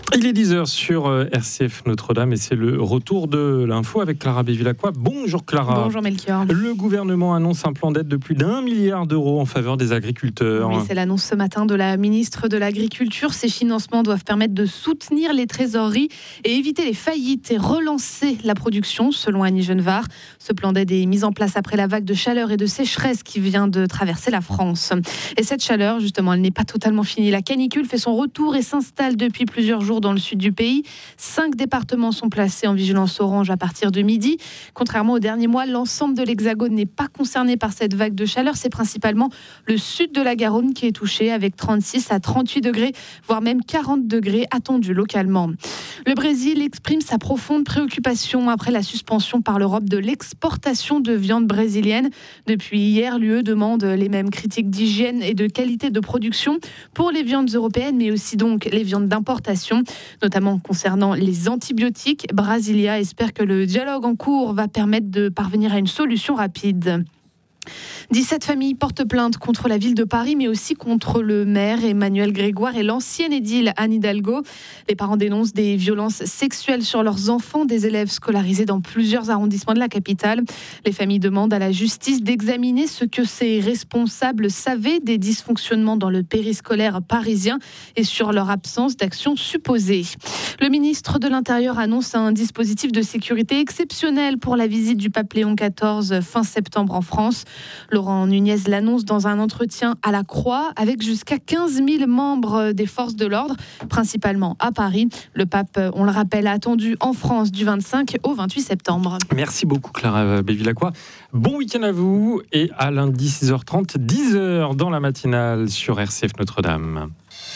Il est 10h sur RCF Notre-Dame et c'est le retour de l'info avec Clara Bévilacqua. Bonjour Clara. Bonjour Melchior. Le gouvernement annonce un plan d'aide de plus d'1 milliard d'euros en faveur des agriculteurs. Oui, c'est l'annonce ce matin de la ministre de l'Agriculture. Ces financements doivent permettre de soutenir les trésoreries et éviter les faillites et relancer la production, selon Annie Genevard. Ce plan d'aide est mis en place après la vague de chaleur et de sécheresse qui vient de traverser la France. Et cette chaleur, justement, elle n'est pas totalement finie. La canicule fait son retour et s'installe depuis plusieurs jours dans le sud du pays. 5 départements sont placés en vigilance orange à partir de midi. Contrairement aux derniers mois, l'ensemble de l'Hexagone n'est pas concerné par cette vague de chaleur. C'est principalement le sud de la Garonne qui est touché avec 36 à 38 degrés, voire même 40 degrés attendus localement. Le Brésil exprime sa profonde préoccupation après la suspension par l'Europe de l'exportation de viande brésilienne. Depuis hier, l'UE demande les mêmes critiques d'hygiène et de qualité de production pour les viandes européennes, mais aussi donc les viandes d'importation, notamment concernant les antibiotiques. Brasilia espère que le dialogue en cours va permettre de parvenir à une solution rapide. 17 familles portent plainte contre la ville de Paris, mais aussi contre le maire Emmanuel Grégoire et l'ancienne édile Anne Hidalgo. Les parents dénoncent des violences sexuelles sur leurs enfants, des élèves scolarisés dans plusieurs arrondissements de la capitale. Les familles demandent à la justice d'examiner ce que ces responsables savaient des dysfonctionnements dans le périscolaire parisien et sur leur absence d'action supposée. Le ministre de l'Intérieur annonce un dispositif de sécurité exceptionnel pour la visite du pape Léon XIV fin septembre en France. Laurent Nunez l'annonce dans un entretien à la Croix avec jusqu'à 15 000 membres des forces de l'ordre, principalement à Paris. Le pape, on le rappelle, attendu en France du 25 au 28 septembre. Merci beaucoup Clara Bévilacqua. Bon week-end à vous et à lundi 6h30, 10h dans la matinale sur RCF Notre-Dame.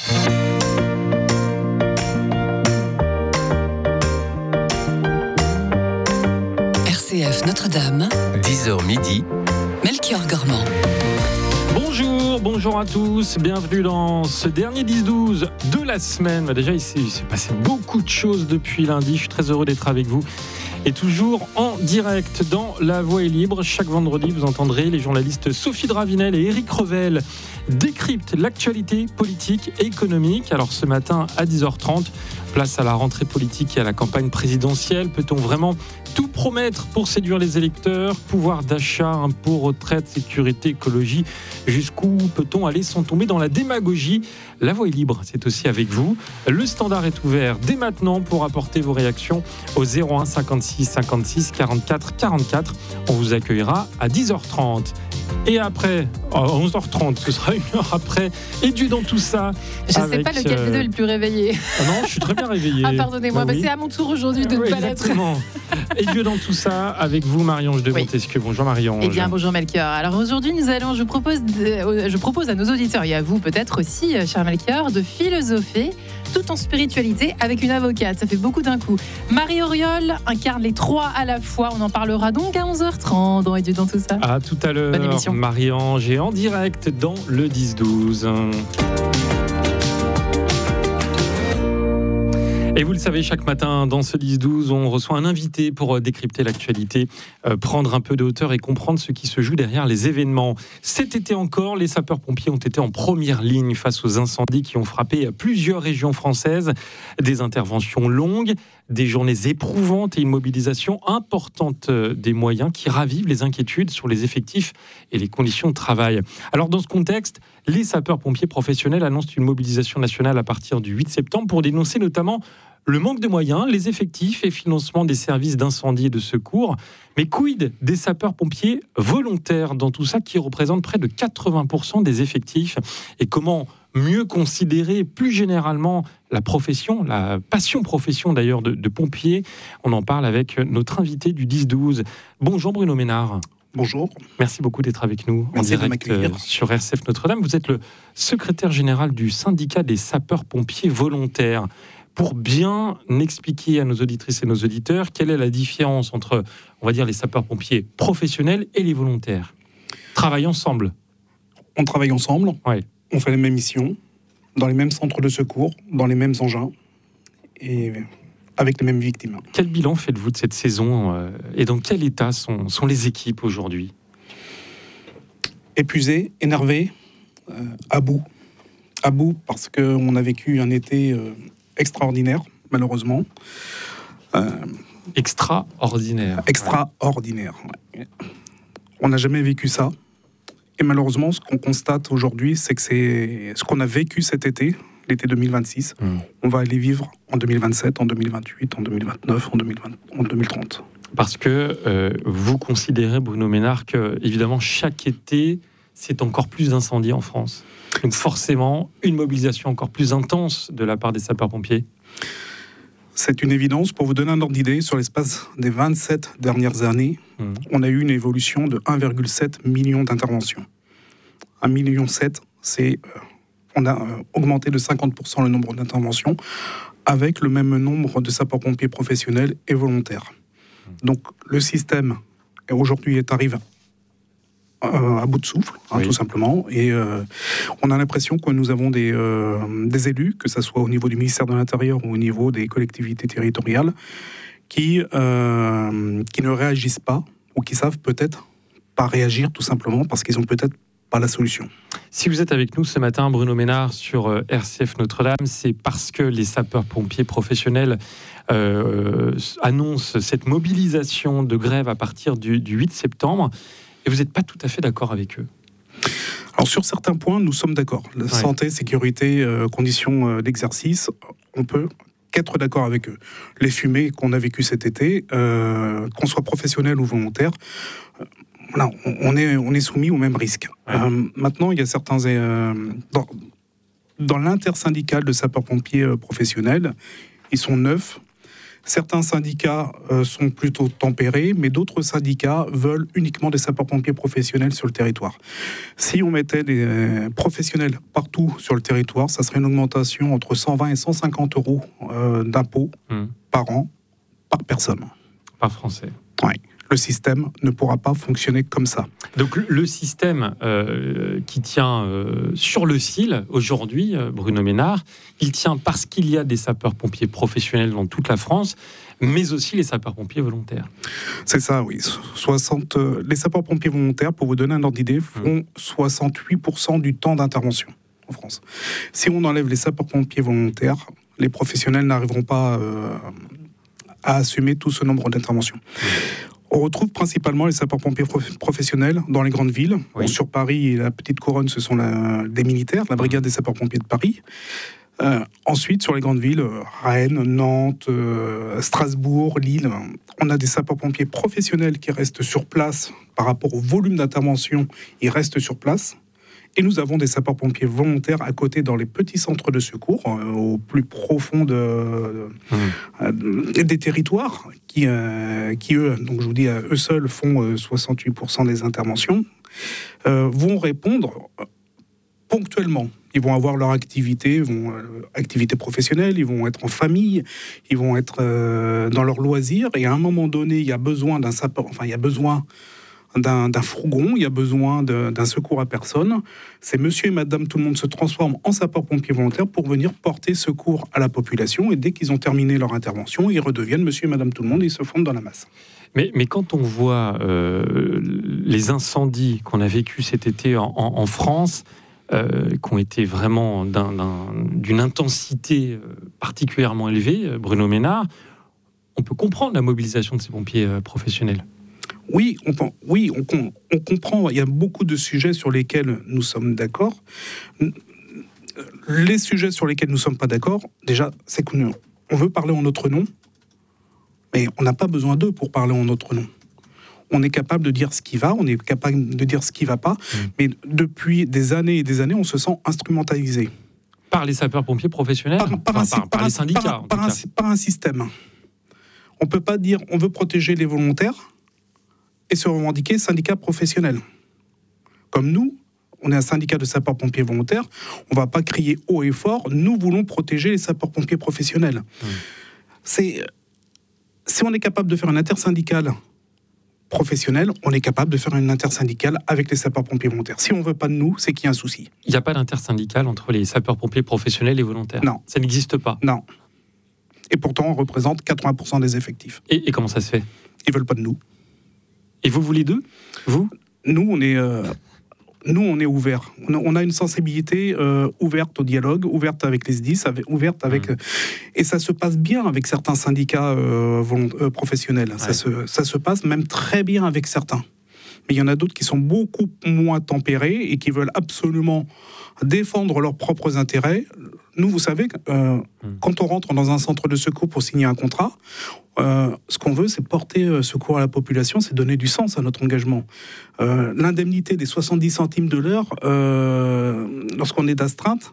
RCF Notre-Dame, 10h midi, Melchior Gormand. Bonjour à tous, bienvenue dans ce dernier 10-12 de la semaine. Déjà, il s'est passé beaucoup de choses depuis lundi, je suis très heureux d'être avec vous. Et toujours en direct dans La Voix est libre. Chaque vendredi, vous entendrez les journalistes Sophie Dravinel et Éric Revel décryptent l'actualité politique et économique. Alors ce matin à 10h30, place à la rentrée politique et à la campagne présidentielle. Peut-on vraiment tout promettre pour séduire les électeurs ? Pouvoir d'achat, impôts, retraite, sécurité, écologie. Jusqu'où peut-on aller sans tomber dans la démagogie ? La Voix est libre, c'est aussi avec vous. Le standard est ouvert dès maintenant pour apporter vos réactions au 01 56 56 44 44. On vous accueillera à 10h30. Et après, à 11h30, ce sera une heure après. Et Dieu dans tout ça. Je ne sais pas lequel des deux est le plus réveillé. Ah non, je suis très bien réveillé. Ah, pardonnez-moi, oui. C'est à mon tour aujourd'hui de ne pas l'être. Exactement. Et Dieu dans tout ça, avec vous, Marie-Ange de Montesquieu. Bonjour Marie-Ange. Eh bien, bonjour Melchior. Alors aujourd'hui, je propose à nos auditeurs et à vous peut-être aussi, cher Melchior, de philosopher tout en spiritualité avec une avocate. Ça fait beaucoup d'un coup. Marie Auriol incarne les trois à la fois. On en parlera donc à 11h30 dans Et Dieu dans tout ça. À tout à l'heure. Bonne émission. Marie-Ange est en direct dans le 10-12. Et vous le savez, chaque matin dans ce 10-12, on reçoit un invité pour décrypter l'actualité, prendre un peu de hauteur et comprendre ce qui se joue derrière les événements. Cet été encore, les sapeurs-pompiers ont été en première ligne face aux incendies qui ont frappé plusieurs régions françaises. Des interventions longues, des journées éprouvantes et une mobilisation importante des moyens qui ravivent les inquiétudes sur les effectifs et les conditions de travail. Alors dans ce contexte, les sapeurs-pompiers professionnels annoncent une mobilisation nationale à partir du 8 septembre pour dénoncer notamment le manque de moyens, les effectifs et financement des services d'incendie et de secours. Mais quid des sapeurs-pompiers volontaires dans tout ça qui représentent près de 80% des effectifs ? Et comment mieux considérer plus généralement la profession, la passion-profession d'ailleurs de pompier ? On en parle avec notre invité du 10-12. Bonjour Bruno Ménard. Bonjour. Merci beaucoup d'être avec nous. Merci en direct sur RCF Notre-Dame. Vous êtes le secrétaire général du syndicat des sapeurs-pompiers volontaires. Pour bien expliquer à nos auditrices et nos auditeurs quelle est la différence entre, on va dire, les sapeurs-pompiers professionnels et les volontaires. Travaillent ensemble. On travaille ensemble, ouais. On fait les mêmes missions, dans les mêmes centres de secours, dans les mêmes engins, et avec les mêmes victimes. Quel bilan faites-vous de cette saison et dans quel état sont les équipes aujourd'hui ? Épuisés, énervés, à bout parce qu'on a vécu un été extraordinaire, malheureusement. Extraordinaire. Extraordinaire. Ouais. On n'a jamais vécu ça. Et malheureusement, ce qu'on constate aujourd'hui, c'est que c'est ce qu'on a vécu cet été, l'été 2026, on va aller vivre en 2027, en 2028, en 2029, en 2030. Parce que vous considérez, Bruno Ménard, que évidemment chaque été, c'est encore plus d'incendies en France. Donc forcément, une mobilisation encore plus intense de la part des sapeurs-pompiers. C'est une évidence. Pour vous donner un ordre d'idée, sur l'espace des 27 dernières années, on a eu une évolution de 1,7 million d'interventions. 1,7 million, on a augmenté de 50% le nombre d'interventions avec le même nombre de sapeurs-pompiers professionnels et volontaires. Donc le système aujourd'hui arrive à bout de souffle, tout simplement. Et on a l'impression que nous avons des élus, que ce soit au niveau du ministère de l'Intérieur ou au niveau des collectivités territoriales, qui ne réagissent pas ou qui savent peut-être pas réagir tout simplement parce qu'ils ont peut-être pas la solution. Si vous êtes avec nous ce matin, Bruno Ménard, sur RCF Notre-Dame, c'est parce que les sapeurs-pompiers professionnels annoncent cette mobilisation de grève à partir du 8 septembre. Et vous n'êtes pas tout à fait d'accord avec eux. Alors sur certains points, nous sommes d'accord. La santé, sécurité, conditions d'exercice, on peut qu'être d'accord avec eux. Les fumées qu'on a vécues cet été, qu'on soit professionnel ou volontaire, on est soumis au même risque. Maintenant, il y a certains... dans l'intersyndicale de sapeurs-pompiers professionnels, ils sont 9. Certains syndicats sont plutôt tempérés, mais d'autres syndicats veulent uniquement des sapeurs-pompiers professionnels sur le territoire. Si on mettait des professionnels partout sur le territoire, ça serait une augmentation entre 120 et 150 euros d'impôts par an, par personne. Par Français. Oui. Le système ne pourra pas fonctionner comme ça. Donc le système qui tient sur le cil aujourd'hui, Bruno Ménard, il tient parce qu'il y a des sapeurs-pompiers professionnels dans toute la France, mais aussi les sapeurs-pompiers volontaires. C'est ça, oui. Les sapeurs-pompiers volontaires, pour vous donner un ordre d'idée, font 68% du temps d'intervention en France. Si on enlève les sapeurs-pompiers volontaires, les professionnels n'arriveront pas à assumer tout ce nombre d'interventions. On retrouve principalement les sapeurs-pompiers professionnels dans les grandes villes. Bon, sur Paris et la Petite Couronne, ce sont des militaires, la brigade des sapeurs-pompiers de Paris. Ensuite, sur les grandes villes, Rennes, Nantes, Strasbourg, Lille, on a des sapeurs-pompiers professionnels qui restent sur place par rapport au volume d'intervention, ils restent sur place. Et nous avons des sapeurs-pompiers volontaires à côté dans les petits centres de secours, au plus profond des territoires, qui eux, donc je vous dis, eux seuls font 68% des interventions, vont répondre ponctuellement. Ils vont avoir leur activité, activité professionnelle, ils vont être en famille, ils vont être dans leurs loisirs, et à un moment donné, il y a besoin d'un sapeur, il y a besoin d'un fourgon, il y a besoin d'un secours à personne. C'est monsieur et madame, tout le monde se transforme en sapeurs-pompiers volontaires pour venir porter secours à la population. Et dès qu'ils ont terminé leur intervention, ils redeviennent monsieur et madame tout le monde et ils se fondent dans la masse. Mais quand on voit les incendies qu'on a vécus cet été en France, qui ont été vraiment d'une intensité particulièrement élevée, Bruno Ménard, on peut comprendre la mobilisation de ces pompiers professionnels. Oui, on comprend. Il y a beaucoup de sujets sur lesquels nous sommes d'accord. Les sujets sur lesquels nous ne sommes pas d'accord, déjà, c'est qu'on veut parler en notre nom, mais on n'a pas besoin d'eux pour parler en notre nom. On est capable de dire ce qui va, on est capable de dire ce qui ne va pas, mais depuis des années et des années, on se sent instrumentalisé. Par les sapeurs-pompiers professionnels, par les syndicats. Par un système. On ne peut pas dire on veut protéger les volontaires et se revendiquer syndicat professionnel. Comme nous, on est un syndicat de sapeurs-pompiers volontaires, on ne va pas crier haut et fort, nous voulons protéger les sapeurs-pompiers professionnels. Si on est capable de faire une intersyndicale professionnelle, on est capable de faire une intersyndicale avec les sapeurs-pompiers volontaires. Si on ne veut pas de nous, c'est qu'il y a un souci. Il n'y a pas d'intersyndicale entre les sapeurs-pompiers professionnels et volontaires? Non. Ça n'existe pas? Non. Et pourtant, on représente 80% des effectifs. Et comment ça se fait? Ils ne veulent pas de nous. Et vous voulez d'eux? Vous? Nous, on est... nous, on est ouverts. On a une sensibilité ouverte au dialogue, ouverte avec les SDIS, ouverte avec... et ça se passe bien avec certains syndicats professionnels. Ouais. Ça se passe même très bien avec certains. Mais il y en a d'autres qui sont beaucoup moins tempérés et qui veulent absolument défendre leurs propres intérêts. Nous, vous savez, quand on rentre dans un centre de secours pour signer un contrat, ce qu'on veut, c'est porter secours à la population, c'est donner du sens à notre engagement. L'indemnité des 70 centimes de l'heure, lorsqu'on est d'astreinte,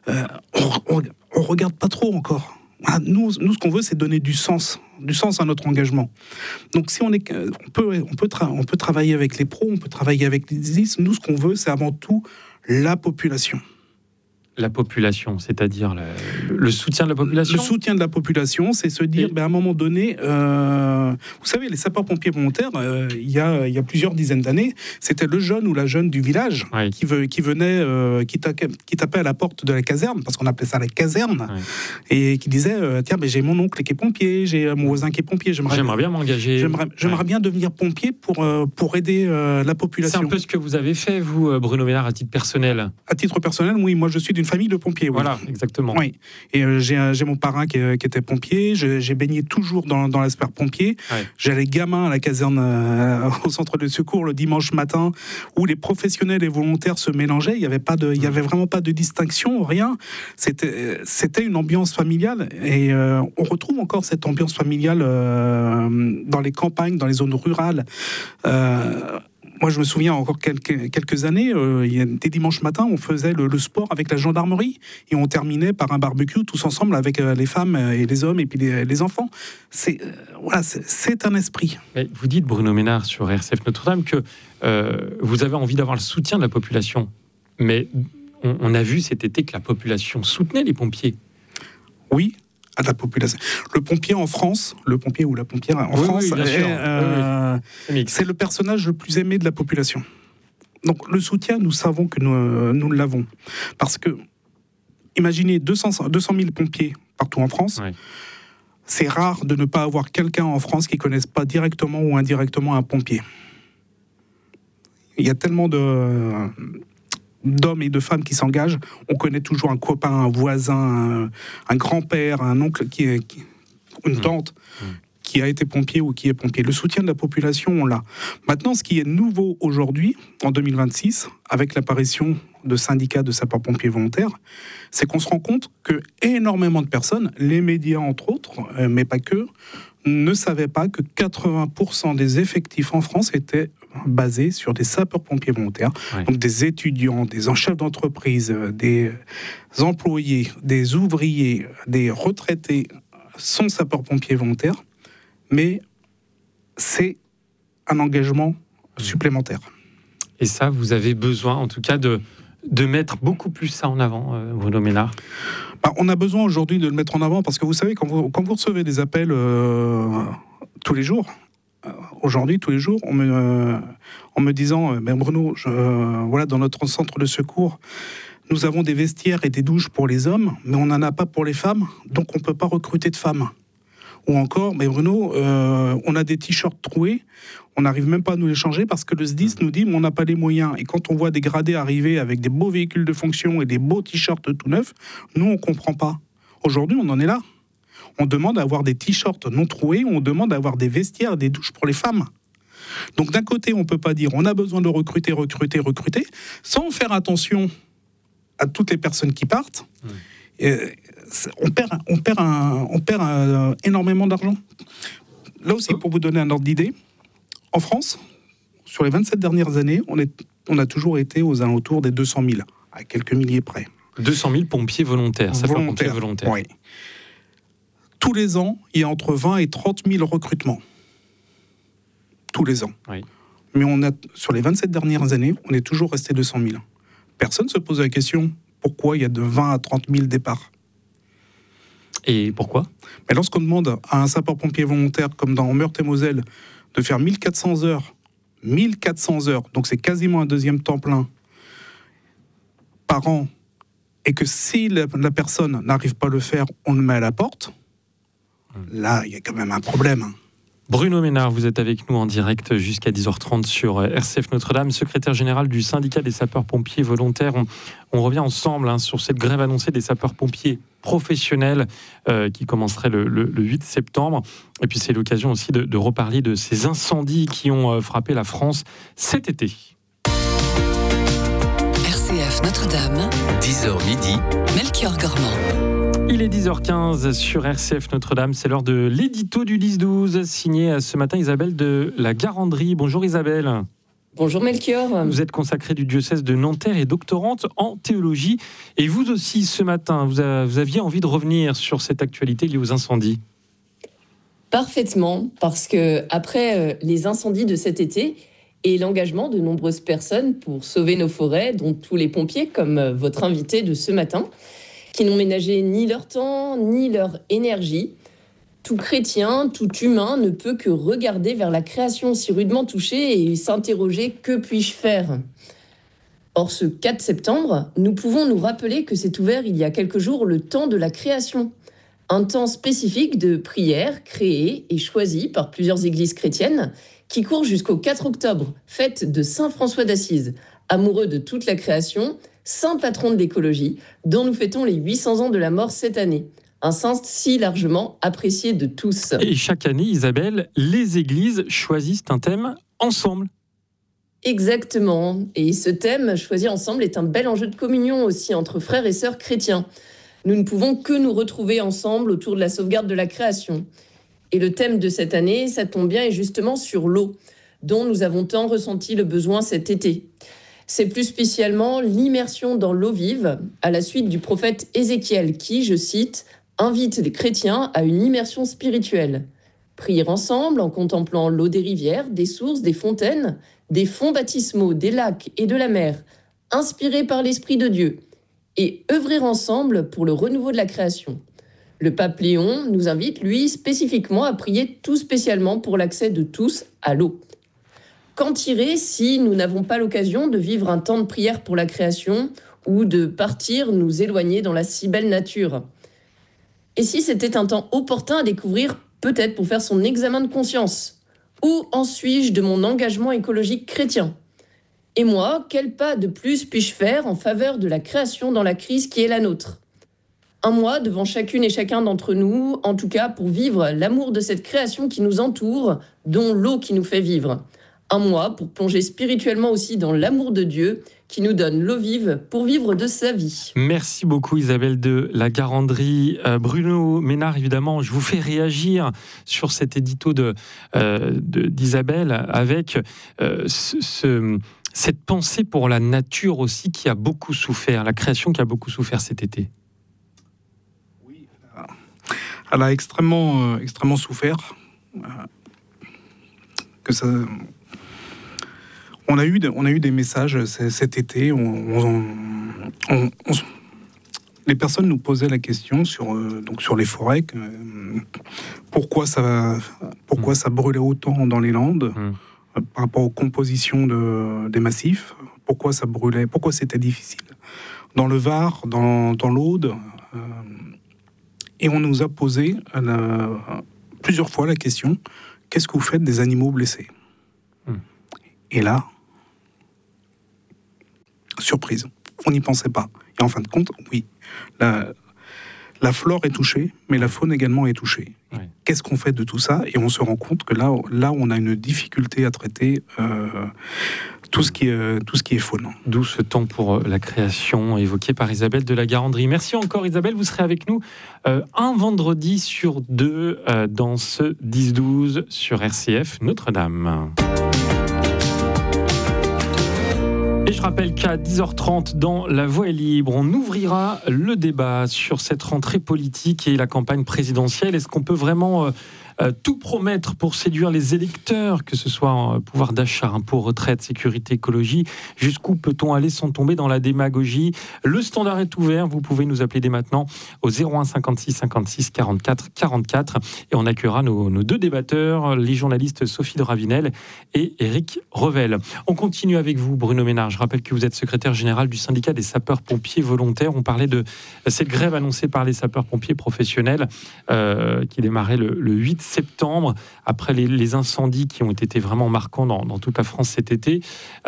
on regarde pas trop encore. Nous, ce qu'on veut, c'est donner du sens à notre engagement. Donc, si on peut travailler avec les pros, on peut travailler avec les SDIS. Nous, ce qu'on veut, c'est avant tout la population. La population, c'est-à-dire le soutien de la population. Le soutien de la population, c'est se dire, à un moment donné, vous savez, les sapeurs-pompiers volontaires, il y a plusieurs dizaines d'années, c'était le jeune ou la jeune du village qui venait, qui tapait à la porte de la caserne, parce qu'on appelait ça la caserne, et qui disait, tiens, j'ai mon oncle qui est pompier, j'ai mon voisin qui est pompier, j'aimerais bien m'engager. J'aimerais bien devenir pompier pour aider la population. C'est un peu ce que vous avez fait, vous, Bruno Ménard, à titre personnel. À titre personnel, oui, moi je suis d'une famille de pompiers. Oui. Voilà, exactement. Oui. Et j'ai mon parrain qui était pompier. J'ai baigné toujours dans l'aspect pompier. Ouais. J'allais gamin à la caserne, au centre de secours le dimanche matin, où les professionnels et volontaires se mélangeaient. Il y avait vraiment pas de distinction, rien. C'était une ambiance familiale. Et on retrouve encore cette ambiance familiale dans les campagnes, dans les zones rurales. Moi, je me souviens encore quelques années, des dimanches matins, on faisait le sport avec la gendarmerie et on terminait par un barbecue tous ensemble avec les femmes et les hommes et puis les enfants. C'est un esprit. Mais vous dites, Bruno Ménard, sur RCF Notre-Dame, que vous avez envie d'avoir le soutien de la population. Mais on a vu cet été que la population soutenait les pompiers. Oui. À la population. Le pompier en France, le pompier ou la pompière en France, c'est le personnage le plus aimé de la population. Donc le soutien, nous savons que nous l'avons. Parce que, imaginez 200 000 pompiers partout en France, c'est rare de ne pas avoir quelqu'un en France qui ne connaisse pas directement ou indirectement un pompier. Il y a tellement d'hommes et de femmes qui s'engagent, on connaît toujours un copain, un voisin, un grand-père, un oncle, une tante qui a été pompier ou qui est pompier. Le soutien de la population, on l'a. Maintenant, ce qui est nouveau aujourd'hui, en 2026, avec l'apparition de syndicats de sapeurs-pompiers volontaires, c'est qu'on se rend compte que énormément de personnes, les médias entre autres, mais pas que, ne savaient pas que 80% des effectifs en France étaient basés sur des sapeurs-pompiers volontaires, donc des étudiants, des chefs d'entreprise, des employés, des ouvriers, des retraités sont sapeurs-pompiers volontaires, mais c'est un engagement supplémentaire. Et ça, vous avez besoin, en tout cas, de mettre beaucoup plus ça en avant, Bruno Ménard. On a besoin aujourd'hui de le mettre en avant parce que vous savez, quand vous recevez des appels tous les jours, aujourd'hui, tous les jours, en me disant Bruno, voilà, dans notre centre de secours, nous avons des vestiaires et des douches pour les hommes, mais on n'en a pas pour les femmes, donc on ne peut pas recruter de femmes. Ou encore, Bruno, on a des t-shirts troués, on n'arrive même pas à nous les changer parce que le SDIS nous dit on n'a pas les moyens. Et quand on voit des gradés arriver avec des beaux véhicules de fonction et des beaux t-shirts tout neufs, nous, on ne comprend pas. Aujourd'hui, on en est là. On demande à avoir des t-shirts non troués, on demande à avoir des vestiaires, des douches pour les femmes. Donc d'un côté, on ne peut pas dire on a besoin de recruter, sans faire attention à toutes les personnes qui partent. On perd énormément d'argent. Là aussi, pour vous donner un ordre d'idée, en France, sur les 27 dernières années, on a toujours été aux alentours des 200 000, à quelques milliers près. 200 000 pompiers volontaires, sapeurs-pompiers volontaires. Oui. Tous les ans, il y a entre 20 et 30 000 recrutements. Tous les ans. Oui. Mais sur les 27 dernières années, on est toujours resté 200 000. Personne ne se pose la question pourquoi il y a de 20 à 30 000 départs. Et pourquoi ? Mais lorsqu'on demande à un sapeur-pompier volontaire, comme dans Meurthe-et-Moselle, de faire 1400 heures, donc c'est quasiment un deuxième temps plein par an, et que si la personne n'arrive pas à le faire, on le met à la porte, là, il y a quand même un problème. Bruno Ménard, vous êtes avec nous en direct jusqu'à 10h30 sur RCF Notre-Dame, secrétaire général du syndicat des sapeurs-pompiers volontaires. On revient ensemble sur cette grève annoncée des sapeurs-pompiers professionnels qui commencerait le 8 septembre. Et puis c'est l'occasion aussi de reparler de ces incendies qui ont frappé la France cet été. RCF Notre-Dame, 10h midi, Melchior Gormand. Il est 10h15 sur RCF Notre-Dame, c'est l'heure de l'édito du 10-12, signé ce matin Isabelle de la Garandrie. Bonjour Isabelle. Bonjour Melchior. Vous êtes consacrée du diocèse de Nanterre et doctorante en théologie. Et vous aussi, ce matin, vous aviez envie de revenir sur cette actualité liée aux incendies. Parfaitement, parce que après les incendies de cet été et l'engagement de nombreuses personnes pour sauver nos forêts, dont tous les pompiers, comme votre invité de ce matin, qui n'ont ménagé ni leur temps, ni leur énergie. Tout chrétien, tout humain ne peut que regarder vers la création si rudement touchée et s'interroger « que puis-je faire ?» Or, ce 4 septembre, nous pouvons nous rappeler que s'est ouvert il y a quelques jours le temps de la création. Un temps spécifique de prière créé et choisi par plusieurs églises chrétiennes qui court jusqu'au 4 octobre, fête de Saint François d'Assise, amoureux de toute la création, saint patron de l'écologie, dont nous fêtons les 800 ans de la mort cette année. Un saint si largement apprécié de tous. Et chaque année, Isabelle, les églises choisissent un thème ensemble. Exactement. Et ce thème choisi ensemble est un bel enjeu de communion aussi entre frères et sœurs chrétiens. Nous ne pouvons que nous retrouver ensemble autour de la sauvegarde de la création. Et le thème de cette année, ça tombe bien, est justement sur l'eau, dont nous avons tant ressenti le besoin cet été. C'est plus spécialement l'immersion dans l'eau vive, à la suite du prophète Ézéchiel qui, je cite, invite les chrétiens à une immersion spirituelle. Prier ensemble en contemplant l'eau des rivières, des sources, des fontaines, des fonds baptismaux, des lacs et de la mer, inspirés par l'Esprit de Dieu, et œuvrer ensemble pour le renouveau de la création. Le pape Léon nous invite, lui, spécifiquement à prier tout spécialement pour l'accès de tous à l'eau. Qu'en tirer si nous n'avons pas l'occasion de vivre un temps de prière pour la création ou de partir nous éloigner dans la si belle nature ? Et si c'était un temps opportun à découvrir, peut-être pour faire son examen de conscience ? Où en suis-je de mon engagement écologique chrétien ? Et moi, quel pas de plus puis-je faire en faveur de la création dans la crise qui est la nôtre ? Un mois devant chacune et chacun d'entre nous, en tout cas pour vivre l'amour de cette création qui nous entoure, dont l'eau qui nous fait vivre. Un mois pour plonger spirituellement aussi dans l'amour de Dieu qui nous donne l'eau vive pour vivre de sa vie. Merci beaucoup Isabelle de la Garandrie. Bruno Ménard, évidemment, je vous fais réagir sur cet édito d'Isabelle avec cette pensée pour la nature aussi qui a beaucoup souffert, la création qui a beaucoup souffert cet été. Oui, elle a extrêmement souffert. Que ça... On a eu des messages cet été. Les personnes nous posaient la question sur les forêts. Pourquoi ça brûlait autant dans les Landes par rapport aux compositions des massifs. Pourquoi ça brûlait. Pourquoi c'était difficile. Dans le Var, dans l'Aude. Et on nous a posé plusieurs fois la question, qu'est-ce que vous faites des animaux blessés ? Et là, surprise, on n'y pensait pas. Et en fin de compte, oui, la flore est touchée, mais la faune également est touchée. Ouais. Qu'est-ce qu'on fait de tout ça ? Et on se rend compte que là, on a une difficulté à traiter tout ce qui est faune. D'où ce temps pour la création évoqué par Isabelle de la Garandrie. Merci encore Isabelle, vous serez avec nous un vendredi sur 2 dans ce 10-12 sur RCF Notre-Dame. Et je rappelle qu'à 10h30 dans La Voix est libre, on ouvrira le débat sur cette rentrée politique et la campagne présidentielle. Est-ce qu'on peut vraiment tout promettre pour séduire les électeurs, que ce soit pouvoir d'achat, impôts, retraite, sécurité, écologie? Jusqu'où peut-on aller sans tomber dans la démagogie? Le standard est ouvert, vous pouvez nous appeler dès maintenant au 01 56 56 44 44 et on accueillera nos deux débatteurs, les journalistes Sophie de Ravinel et Éric Revel. On continue avec vous Bruno Ménard. Je rappelle que vous êtes secrétaire général du syndicat des sapeurs-pompiers volontaires. On parlait de cette grève annoncée par les sapeurs-pompiers professionnels qui démarrait le 8 septembre, après les incendies qui ont été vraiment marquants dans toute la France cet été.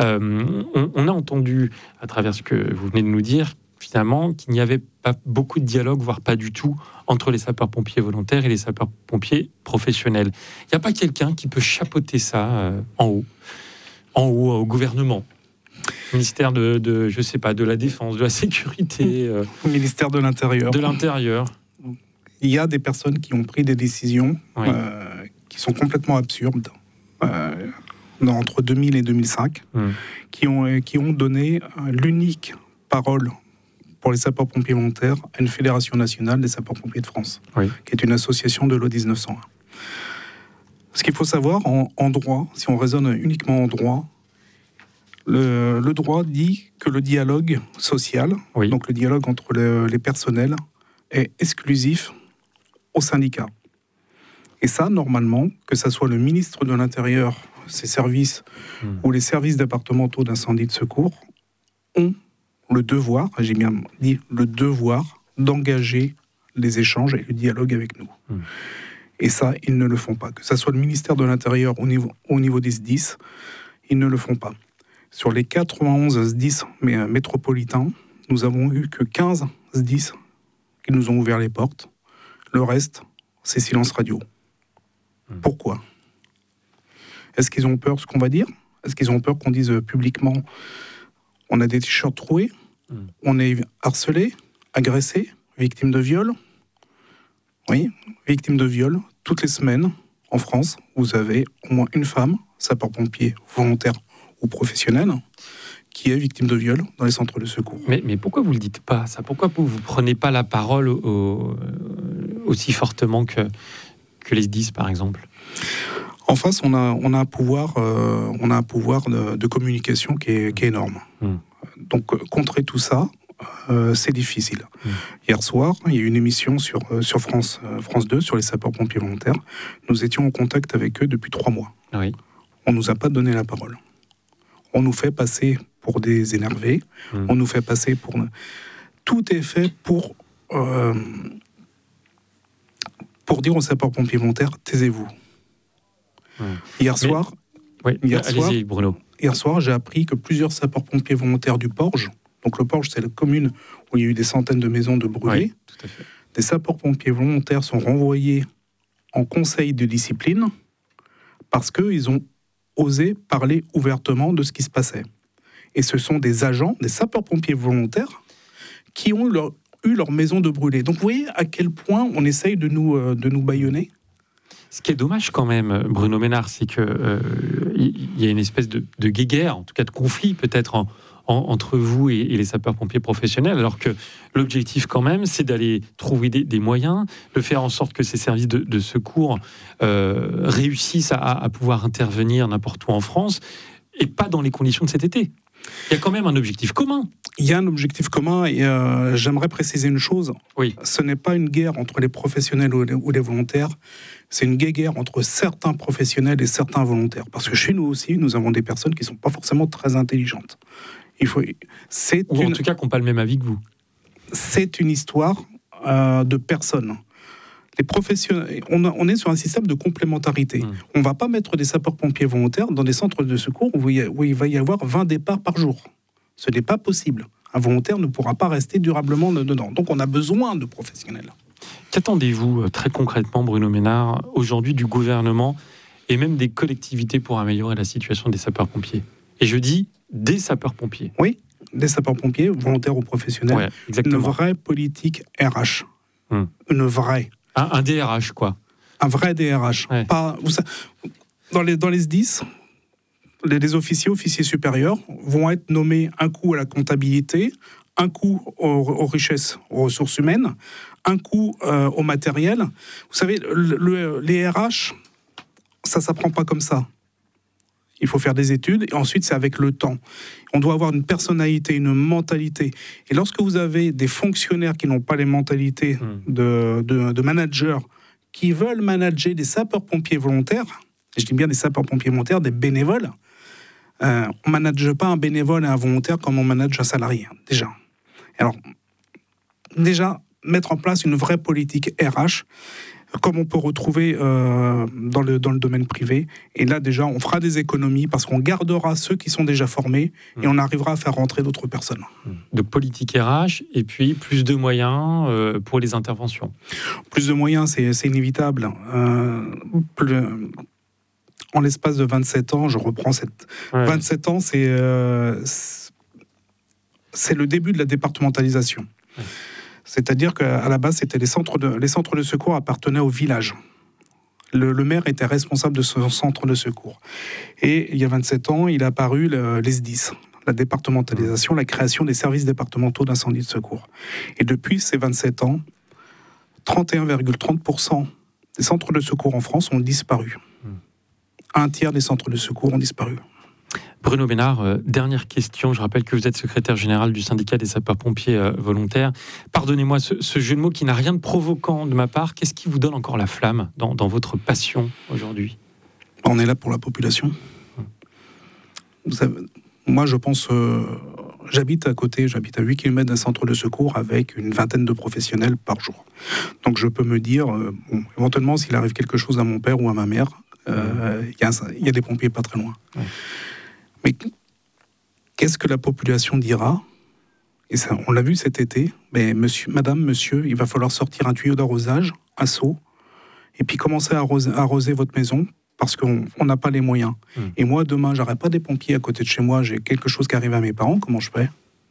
On a entendu, à travers ce que vous venez de nous dire, finalement, qu'il n'y avait pas beaucoup de dialogue, voire pas du tout, entre les sapeurs-pompiers volontaires et les sapeurs-pompiers professionnels. Il n'y a pas quelqu'un qui peut chapeauter ça en haut, au gouvernement, ministère de je sais pas, de la Défense, de la Sécurité, ministère de l'Intérieur. De l'Intérieur. Il y a des personnes qui ont pris des décisions qui sont complètement absurdes entre 2000 et 2005, qui ont donné l'unique parole pour les sapeurs-pompiers volontaires à une fédération nationale des sapeurs-pompiers de France, qui est une association de l'O 1901. Ce qu'il faut savoir en droit, si on raisonne uniquement en droit, le droit dit que le dialogue social, donc le dialogue entre les personnels, est exclusif aux syndicats. Et ça, normalement, que ça soit le ministre de l'Intérieur, ses services, ou les services départementaux d'incendie de secours, ont le devoir, j'ai bien dit le devoir, d'engager les échanges et le dialogue avec nous. Et ça, ils ne le font pas. Que ça soit le ministère de l'Intérieur au niveau des SDIS, ils ne le font pas. Sur les 91 SDIS métropolitains, nous avons eu que 15 SDIS qui nous ont ouvert les portes. Le reste, c'est silence radio. Pourquoi ? Est-ce qu'ils ont peur de ce qu'on va dire ? Est-ce qu'ils ont peur qu'on dise publiquement on a des t-shirts troués, on est harcelé, agressé, victime de viol ? Oui, victime de viol. Toutes les semaines, en France, vous avez au moins une femme, sapeur-pompier volontaire ou professionnelle, qui est victime de viol dans les centres de secours. Mais pourquoi vous ne le dites pas, ça ? Pourquoi vous ne prenez pas la parole aussi fortement que les SDIS, par exemple ? En face, on a un pouvoir, de communication qui est énorme. Donc, contrer tout ça, c'est difficile. Hier soir, il y a eu une émission sur France 2, sur les sapeurs-pompiers volontaires. Nous étions en contact avec eux depuis 3 mois. Oui. On ne nous a pas donné la parole. On nous fait passer pour des énervés. On nous fait passer pour... Tout est fait pour dire aux sapeurs-pompiers volontaires, taisez-vous. Hier soir, allez-y, Bruno. Hier soir, j'ai appris que plusieurs sapeurs-pompiers volontaires du Porge, donc le Porge, c'est la commune où il y a eu des centaines de maisons de brûlées, tout à fait. Des sapeurs-pompiers volontaires sont renvoyés en conseil de discipline parce qu'ils ont osé parler ouvertement de ce qui se passait. Et ce sont des agents, des sapeurs-pompiers volontaires, qui ont eu leur maison de brûlée. Donc vous voyez à quel point on essaye de nous bâillonner. Ce qui est dommage quand même, Bruno Ménard, c'est qu'il y a une espèce de guéguerre, en tout cas de conflit peut-être entre vous et les sapeurs-pompiers professionnels, alors que l'objectif quand même, c'est d'aller trouver des moyens, de faire en sorte que ces services de secours réussissent à pouvoir intervenir n'importe où en France, et pas dans les conditions de cet été. Il y a quand même un objectif commun. Il y a un objectif commun et j'aimerais préciser une chose. Oui. Ce n'est pas une guerre entre les professionnels ou les volontaires, c'est une guerre entre certains professionnels et certains volontaires. Parce que chez nous aussi, nous avons des personnes qui ne sont pas forcément très intelligentes. En tout cas, qui n'ont pas le même avis que vous. C'est une histoire de personnes. Les professionnels, on est sur un système de complémentarité. On ne va pas mettre des sapeurs-pompiers volontaires dans des centres de secours où il va y avoir 20 départs par jour. Ce n'est pas possible. Un volontaire ne pourra pas rester durablement dedans. Donc on a besoin de professionnels. Qu'attendez-vous très concrètement, Bruno Ménard, aujourd'hui du gouvernement et même des collectivités pour améliorer la situation des sapeurs-pompiers ? Et je dis des sapeurs-pompiers. Oui, des sapeurs-pompiers, volontaires ou professionnels. Ouais, exactement. Une vraie politique RH. Une vraie. Un DRH, quoi. Un vrai DRH. Ouais. Pas, dans les SDIS, les officiers supérieurs vont être nommés un coup à la comptabilité, un coup aux richesses, aux ressources humaines, un coup au matériel. Vous savez, les RH, ça ne s'apprend pas comme ça. Il faut faire des études et ensuite c'est avec le temps. On doit avoir une personnalité, une mentalité. Et lorsque vous avez des fonctionnaires qui n'ont pas les mentalités de managers, qui veulent manager des sapeurs-pompiers volontaires, je dis bien des sapeurs-pompiers volontaires, des bénévoles, on ne manage pas un bénévole et un volontaire comme on manage un salarié, déjà. Alors, déjà, mettre en place une vraie politique RH, comme on peut retrouver dans le domaine privé. Et là, déjà, on fera des économies parce qu'on gardera ceux qui sont déjà formés et on arrivera à faire rentrer d'autres personnes. Donc, politique RH et puis plus de moyens pour les interventions. Plus de moyens, c'est inévitable. En l'espace de 27 ans, je reprends 27 ans, c'est le début de la départementalisation. Ouais. C'est-à-dire qu'à la base, c'était les centres de secours appartenaient au village. Le maire était responsable de ce centre de secours. Et il y a 27 ans, il est apparu les SDIS, la départementalisation, la création des services départementaux d'incendie de secours. Et depuis ces 27 ans, 31,30% des centres de secours en France ont disparu. Un tiers des centres de secours ont disparu. Bruno Bénard, dernière question. Je rappelle que vous êtes secrétaire général du syndicat des sapeurs-pompiers volontaires. Pardonnez-moi ce jeu de mots qui n'a rien de provoquant de ma part. Qu'est-ce qui vous donne encore la flamme dans votre passion aujourd'hui ? On est là pour la population. Vous savez, moi, je pense... j'habite à 8 km d'un centre de secours avec une vingtaine de professionnels par jour. Donc je peux me dire, éventuellement, s'il arrive quelque chose à mon père ou à ma mère, il y a des pompiers pas très loin. Ouais. Mais qu'est-ce que la population dira ? Et ça, on l'a vu cet été. Mais madame, monsieur, il va falloir sortir un tuyau d'arrosage, un seau, et puis commencer à arroser votre maison parce qu'on n'a pas les moyens. Et moi, demain, j'aurai pas des pompiers à côté de chez moi, j'ai quelque chose qui arrive à mes parents, comment je fais ?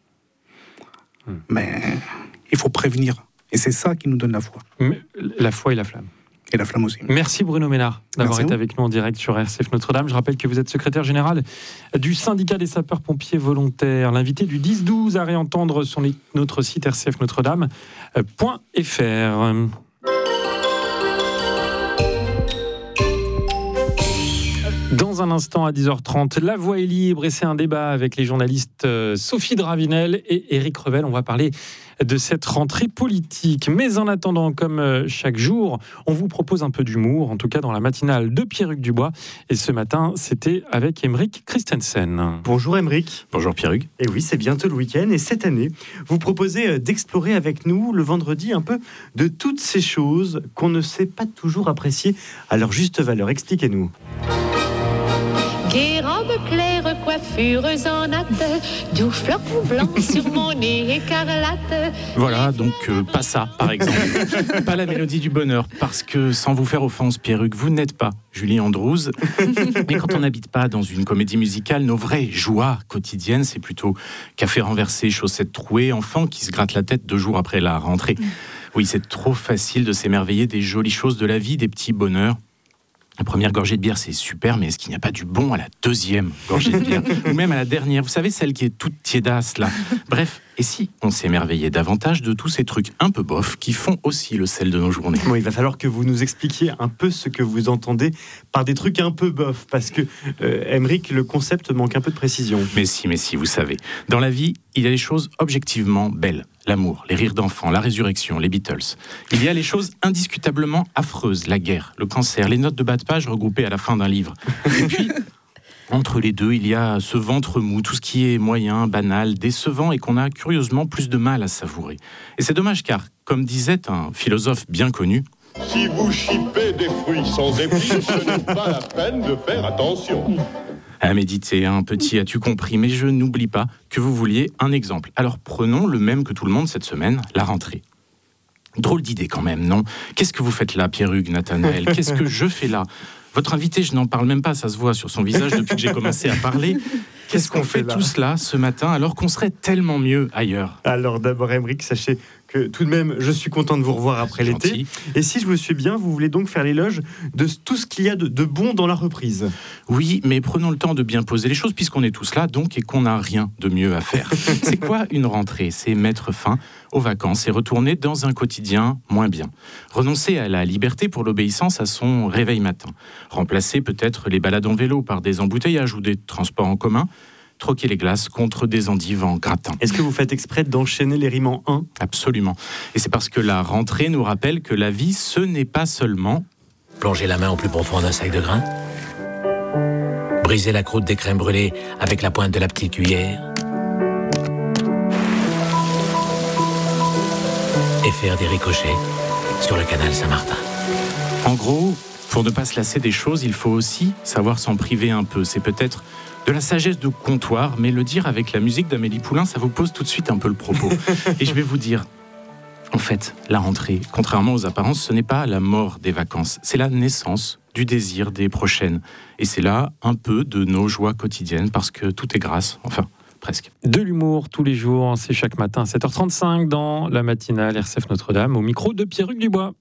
Mais il faut prévenir. Et c'est ça qui nous donne la foi. La foi et la flamme. Et la flamme aussi. Merci Bruno Ménard d'avoir été avec nous en direct sur RCF Notre-Dame. Je rappelle que vous êtes secrétaire général du syndicat des sapeurs-pompiers volontaires. L'invité du 10-12 à réentendre sur notre site rcfnotredame.fr. Dans un instant à 10h30, la voix est libre et c'est un débat avec les journalistes Sophie Dravinel et Éric Revel. On va parler de cette rentrée politique. Mais en attendant, comme chaque jour, on vous propose un peu d'humour, en tout cas dans la matinale de Pierre-Hugues Dubois. Et ce matin, c'était avec Aymeric Christensen. Bonjour Aymeric. Bonjour Pierre-Hugues. Et oui, c'est bientôt le week-end. Et cette année, vous proposez d'explorer avec nous le vendredi un peu de toutes ces choses qu'on ne sait pas toujours apprécier à leur juste valeur. Expliquez-nous. Guérande claire, coiffures en natte, doux flocons blancs sur mon nez écarlate. Voilà, donc pas ça, par exemple. Pas la mélodie du bonheur, parce que, sans vous faire offense, Pierre-Hugues, vous n'êtes pas Julie Andrews. Mais quand on n'habite pas dans une comédie musicale, nos vraies joies quotidiennes, c'est plutôt café renversé, chaussettes trouées, enfants qui se grattent la tête 2 jours après la rentrée. Oui, c'est trop facile de s'émerveiller des jolies choses de la vie, des petits bonheurs. La première gorgée de bière, c'est super, mais est-ce qu'il n'y a pas du bon à la deuxième gorgée de bière ? Ou même à la dernière, vous savez, celle qui est toute tiédasse, là. Bref, et si on s'émerveillait davantage de tous ces trucs un peu bof qui font aussi le sel de nos journées ? Bon, il va falloir que vous nous expliquiez un peu ce que vous entendez par des trucs un peu bof, parce que, Aymeric, le concept manque un peu de précision. Mais si, vous savez. Dans la vie, il y a des choses objectivement belles. L'amour, les rires d'enfants, la résurrection, les Beatles. Il y a les choses indiscutablement affreuses, la guerre, le cancer, les notes de bas de page regroupées à la fin d'un livre. Et puis, entre les deux, il y a ce ventre mou, tout ce qui est moyen, banal, décevant et qu'on a curieusement plus de mal à savourer. Et c'est dommage car, comme disait un philosophe bien connu, si vous chipez des fruits sans épices, ce n'est pas la peine de faire attention. À méditer, un petit as-tu compris, mais je n'oublie pas que vous vouliez un exemple. Alors prenons le même que tout le monde cette semaine, la rentrée. Drôle d'idée quand même, non ? Qu'est-ce que vous faites là, Pierre-Hugues, Nathanaël ? Qu'est-ce que je fais là ? Votre invité, je n'en parle même pas, ça se voit sur son visage depuis que j'ai commencé à parler. Qu'est-ce qu'on fait tous là, ce matin, alors qu'on serait tellement mieux ailleurs ? Alors d'abord, Aymeric, sachez que tout de même, je suis content de vous revoir après l'été. Et si je vous suis bien, vous voulez donc faire l'éloge de tout ce qu'il y a de bon dans la reprise. Oui, mais prenons le temps de bien poser les choses, puisqu'on est tous là, donc, et qu'on n'a rien de mieux à faire. C'est quoi une rentrée ? C'est mettre fin aux vacances et retourner dans un quotidien moins bien. Renoncer à la liberté pour l'obéissance à son réveil matin. Remplacer peut-être les balades en vélo par des embouteillages ou des transports en commun. Troquer les glaces contre des endives en gratin. Est-ce que vous faites exprès d'enchaîner les rimes en un ? Absolument. Et c'est parce que la rentrée nous rappelle que la vie, ce n'est pas seulement... Plonger la main au plus profond d'un sac de grains. Briser la croûte des crèmes brûlées avec la pointe de la petite cuillère. Et faire des ricochets sur le canal Saint-Martin. En gros, pour ne pas se lasser des choses, il faut aussi savoir s'en priver un peu. C'est peut-être de la sagesse de comptoir, mais le dire avec la musique d'Amélie Poulain, ça vous pose tout de suite un peu le propos. Et je vais vous dire, en fait, la rentrée, contrairement aux apparences, ce n'est pas la mort des vacances, c'est la naissance du désir des prochaines. Et c'est là un peu de nos joies quotidiennes, parce que tout est grâce, enfin, presque. De l'humour tous les jours, c'est chaque matin à 7h35 dans la matinale RCF Notre-Dame, au micro de Pierre-Hugues Dubois.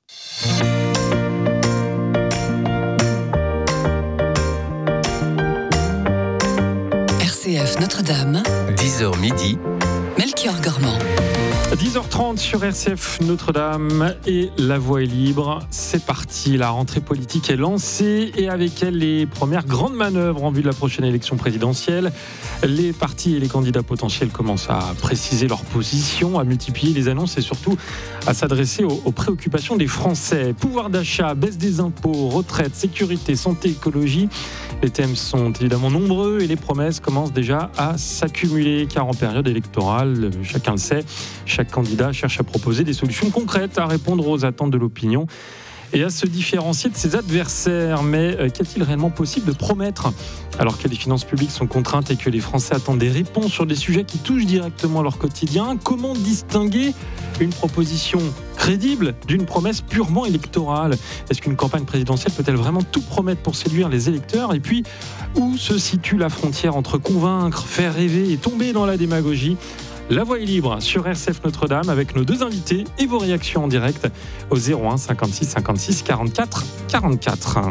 RCF Notre-Dame, 10h midi, Melchior Gormand. 10h30 sur RCF Notre-Dame et la voie est libre. C'est parti, la rentrée politique est lancée et avec elle les premières grandes manœuvres en vue de la prochaine élection présidentielle. Les partis et les candidats potentiels commencent à préciser leur position, à multiplier les annonces et surtout à s'adresser aux préoccupations des Français. Pouvoir d'achat, baisse des impôts, retraite, sécurité, santé, écologie. Les thèmes sont évidemment nombreux et les promesses commencent déjà à s'accumuler car en période électorale, chacun le sait, chaque candidat cherche à proposer des solutions concrètes à répondre aux attentes de l'opinion et à se différencier de ses adversaires. Mais qu'est-il réellement possible de promettre alors que les finances publiques sont contraintes et que les Français attendent des réponses sur des sujets qui touchent directement leur quotidien? Comment distinguer une proposition crédible d'une promesse purement électorale? Est-ce qu'une campagne présidentielle peut-elle vraiment tout promettre pour séduire les électeurs? Et puis, où se situe la frontière entre convaincre, faire rêver et tomber dans la démagogie? La voie est libre sur RCF Notre-Dame avec nos deux invités et vos réactions en direct au 01 56 56 44 44.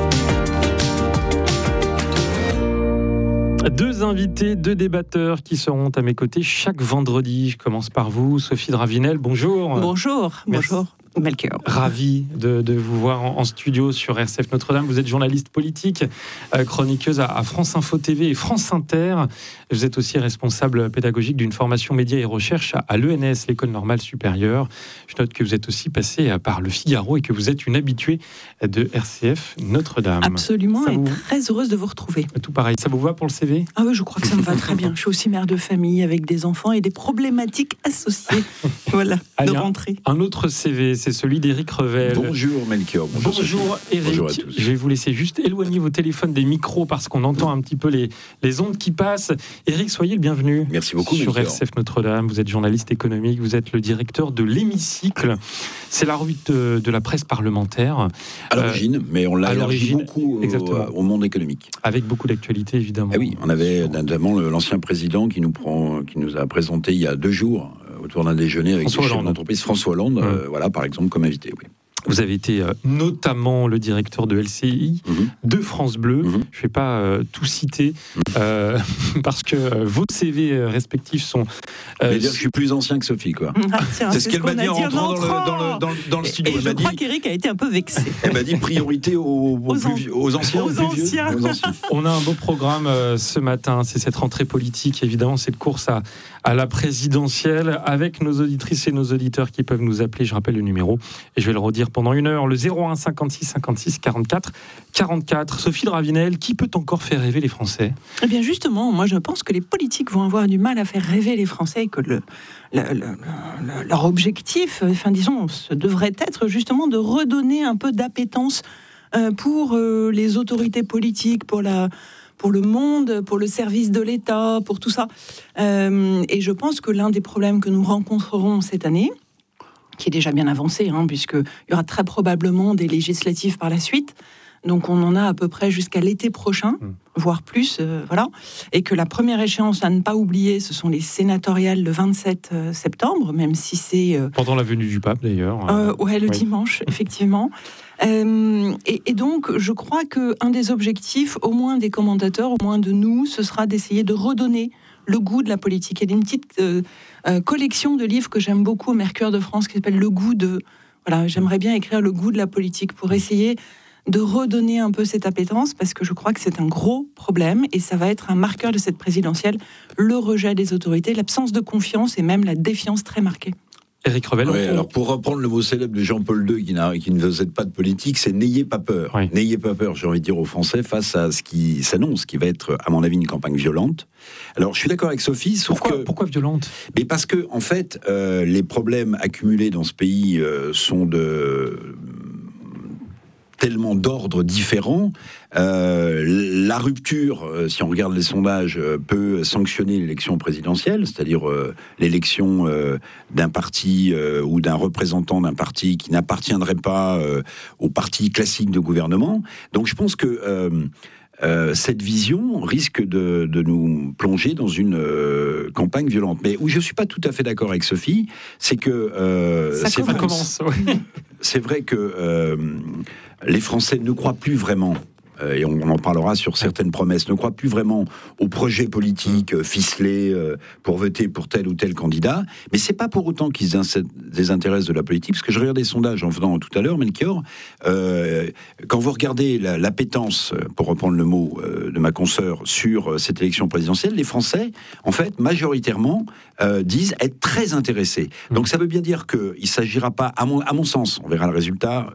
Deux invités, deux débatteurs qui seront à mes côtés chaque vendredi. Je commence par vous, Sophie Dravinel, bonjour. Bonjour, Merci. bonjour. Melchior. Ravi de vous voir en studio sur RCF Notre-Dame. Vous êtes journaliste politique, chroniqueuse à France Info TV et France Inter. Vous êtes aussi responsable pédagogique d'une formation médias et recherche à l'ENS, l'École Normale Supérieure. Je note que vous êtes aussi passé par Le Figaro et que vous êtes une habituée de RCF Notre-Dame. Absolument, et très heureuse de vous retrouver. Tout pareil, ça vous va pour le CV? Ah oui, je crois que ça me va très bien. Je suis aussi mère de famille avec des enfants et des problématiques associées. Voilà, Allez, de rentrée. Un autre CV, c'est celui d'Éric Revel. Bonjour Melchior. Bonjour Éric. Bonjour à tous. Je vais vous laisser juste éloigner vos téléphones des micros parce qu'on entend un petit peu les ondes qui passent. Éric, soyez le bienvenu. Merci beaucoup sur Melchior. RCF Notre-Dame. Vous êtes journaliste économique, vous êtes le directeur de l'Hémicycle. C'est la revue de la presse parlementaire. À l'origine, mais on l'a élargi beaucoup au monde économique. Avec beaucoup d'actualité évidemment. Ah oui, on avait notamment l'ancien président qui nous a présenté il y a 2 jours autour d'un déjeuner avec François des chefs Hollande. d'entreprise, François Hollande, voilà par exemple comme invité. Oui. Vous avez été notamment le directeur de LCI, de France Bleu. Je ne vais pas tout citer parce que vos CV respectifs sont... dire que je suis plus ancien que Sophie, quoi. Ah, tiens, c'est ce qu'elle m'a dit en rentrant dans le studio. Et je crois qu'Éric a été un peu vexé. Elle m'a dit priorité aux anciens. On a un beau programme ce matin, c'est cette rentrée politique, évidemment, cette course à la présidentielle, avec nos auditrices et nos auditeurs qui peuvent nous appeler. Je rappelle le numéro, et je vais le redire pendant 1 heure, le 01 56 56 44 44. Sophie Dravinel, qui peut encore faire rêver les Français? Eh bien justement, moi je pense que les politiques vont avoir du mal à faire rêver les Français et que leur objectif, enfin disons, devrait être justement de redonner un peu d'appétence pour les autorités politiques, pour le monde, pour le service de l'État, pour tout ça. Et je pense que l'un des problèmes que nous rencontrerons cette année, qui est déjà bien avancé, puisqu'il y aura très probablement des législatives par la suite, donc on en a à peu près jusqu'à l'été prochain, voire plus, voilà. Et que la première échéance à ne pas oublier, ce sont les sénatoriales le 27 septembre, même si c'est... Pendant la venue du pape, d'ailleurs. Ouais, le dimanche, effectivement. Et donc, je crois qu'un des objectifs, au moins des commentateurs, au moins de nous, ce sera d'essayer de redonner le goût de la politique. Il y a une petite collection de livres que j'aime beaucoup au Mercure de France qui s'appelle Le goût de... Voilà, j'aimerais bien écrire Le goût de la politique pour essayer de redonner un peu cette appétence, parce que je crois que c'est un gros problème et ça va être un marqueur de cette présidentielle, le rejet des autorités, l'absence de confiance et même la défiance très marquée. Éric Revel. Oui, alors pour reprendre le mot célèbre de Jean-Paul II qui ne faisait pas de politique, c'est n'ayez pas peur. Oui. N'ayez pas peur, j'ai envie de dire aux Français, face à ce qui s'annonce, qui va être, à mon avis, une campagne violente. Alors, je suis d'accord avec Sophie, sauf Pourquoi violente ? Mais parce que, en fait, les problèmes accumulés dans ce pays sont tellement d'ordres différents. La rupture, si on regarde les sondages, peut sanctionner l'élection présidentielle, c'est-à-dire l'élection d'un parti ou d'un représentant d'un parti qui n'appartiendrait pas au parti classique de gouvernement. Donc je pense que cette vision risque de nous plonger dans une campagne violente. Mais où je ne suis pas tout à fait d'accord avec Sophie, c'est que... ça commence. C'est vrai que les Français ne croient plus vraiment, et on en parlera sur certaines promesses, ne croient plus vraiment au projet politique ficelé pour voter pour tel ou tel candidat. Mais c'est pas pour autant qu'ils se désintéressent de la politique, parce que je regardais des sondages en venant tout à l'heure, Melchior, quand vous regardez l'appétence, pour reprendre le mot de ma consoeur, sur cette élection présidentielle, les Français, en fait, majoritairement, disent être très intéressés. Donc ça veut bien dire qu'il ne s'agira pas, à mon sens, on verra le résultat